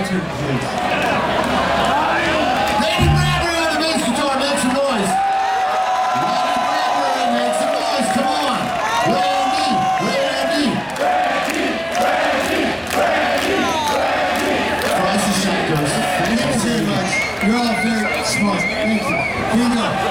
concert, please. Lady Bradbury on the bass guitar, make some noise. Lady Bradbury, make some noise, come on. Randy. Price is shot, Ghost. Thank you very much. You're all very smart. Thank you. Here you go.